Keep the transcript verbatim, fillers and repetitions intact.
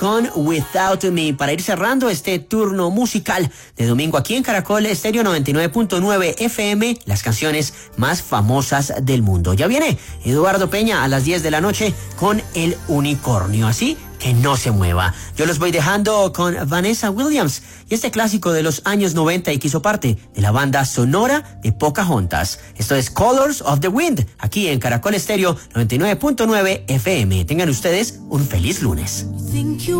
con Without Me para ir cerrando este turno musical de domingo aquí en Caracol Estéreo noventa y nueve punto nueve F M, las canciones más famosas del mundo. Ya viene Eduardo Peña a las diez de la noche con El Unicornio, así que no se mueva. Yo los voy dejando con Vanessa Williams y este clásico de los años noventa y que hizo parte de la banda sonora de Pocahontas. Esto es Colors of the Wind, aquí en Caracol Estéreo noventa y nueve punto nueve F M. Tengan ustedes un feliz lunes.